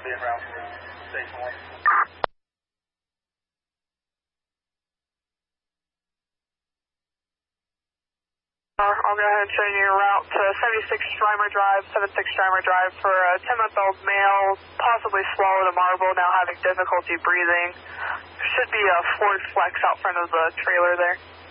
being route for station 1. I'll go ahead and show you your route to 76 Strymer Drive, 76 Strymer Drive for a 10-month-old male, possibly swallowed a marble, now having difficulty breathing. There should be a Ford Flex out front of the trailer there.